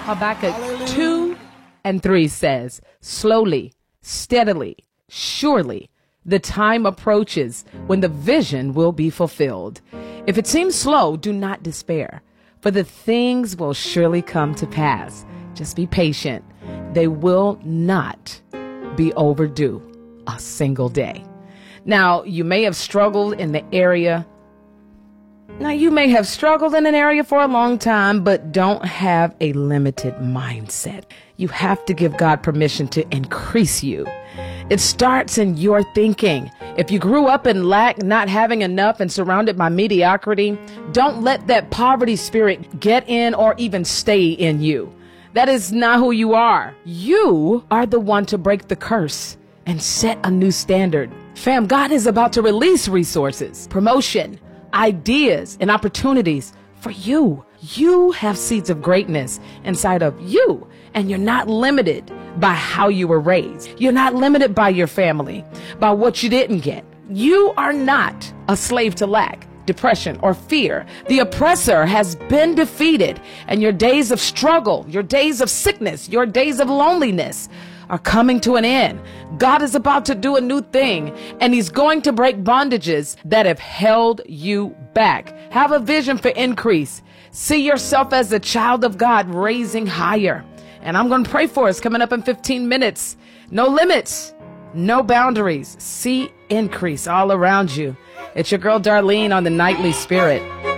Habakkuk 2:3 says, slowly, steadily, surely, the time approaches when the vision will be fulfilled. If it seems slow, do not despair, for the things will surely come to pass. Just be patient. They will not be overdue a single day. Now, you may have struggled in the area. Now, you may have struggled in an area for a long time, but don't have a limited mindset. You have to give God permission to increase you. It starts in your thinking. If you grew up in lack, not having enough, and surrounded by mediocrity, don't let that poverty spirit get in or even stay in you. That is not who you are. You are the one to break the curse and set a new standard. Fam, God is about to release resources, promotion, ideas, and opportunities for you. You have seeds of greatness inside of you, and you're not limited by how you were raised. You're not limited by your family, by what you didn't get. You are not a slave to lack, depression, or fear. The oppressor has been defeated, and your days of struggle, your days of sickness, your days of loneliness are coming to an end. God is about to do a new thing, and he's going to break bondages that have held you back. Have a vision for increase. See yourself as a child of God raising higher. And I'm going to pray for us coming up in 15 minutes. No limits, no boundaries. See increase all around you. It's your girl Darlene on the Nightly Spirit.